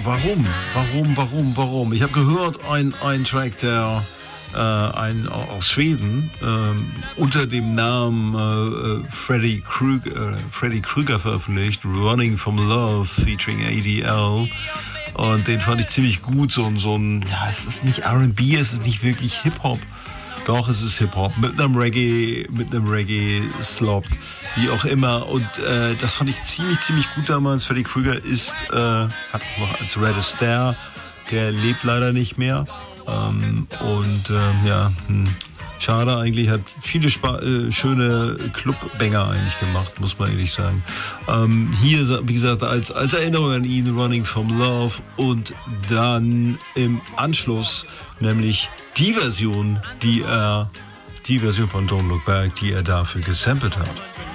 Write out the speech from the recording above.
Warum? Ich habe gehört, ein Track, der aus Schweden unter dem Namen Freddy Krueger veröffentlicht, Running from Love featuring ADL. Und den fand ich ziemlich gut. So ein, ja, es ist nicht R&B, es ist nicht wirklich Hip-Hop. Doch, es ist Hip-Hop mit einem Reggae-Slop, wie auch immer. Und das fand ich ziemlich gut damals. Freddy Krueger hat noch als Red Astaire, der lebt leider nicht mehr. Schade eigentlich, hat viele schöne Clubbanger eigentlich gemacht, muss man ehrlich sagen. Hier, wie gesagt, als Erinnerung an ihn, Running from Love, und dann im Anschluss nämlich die Version von Don't Look Back, die er dafür gesampelt hat.